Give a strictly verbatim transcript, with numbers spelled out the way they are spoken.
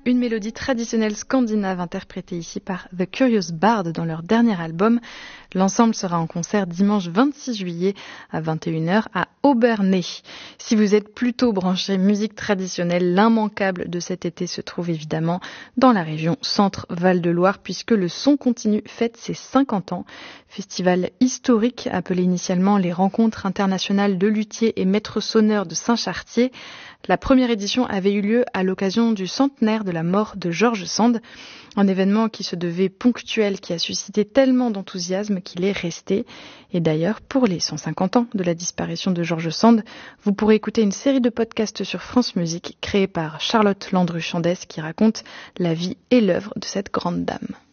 Une mélodie traditionnelle scandinave interprétée ici par The Curious Bard dans leur dernier album. L'ensemble sera en concert dimanche vingt-six juillet à vingt et une heures à Obernai. Si vous êtes plutôt branché musique traditionnelle, l'immanquable de cet été se trouve évidemment dans la région Centre-Val de Loire puisque le Son Continu fête ses cinquante ans. Festival historique appelé initialement les Rencontres internationales de luthiers et maîtres sonneurs de Saint-Chartier. La première édition avait eu lieu à l'occasion du centenaire de la mort de George Sand, un événement qui se devait ponctuel, qui a suscité tellement d'enthousiasme qu'il est resté. Et d'ailleurs, pour les cent cinquante ans de la disparition de George Sand, vous pourrez écouter une série de podcasts sur France Musique créée par Charlotte Landru-Chandès qui raconte la vie et l'œuvre de cette grande dame.